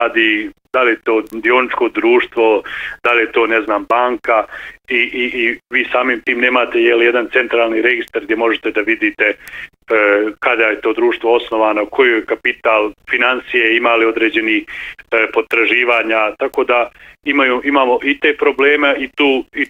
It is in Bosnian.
radi, da li je to dioničko društvo, da li je to, ne znam, banka i vi samim tim nemate jedan centralni registar gdje možete da vidite kada je to društvo osnovano, koji je kapital, financije, imali određeni potraživanja, tako da imamo i te probleme i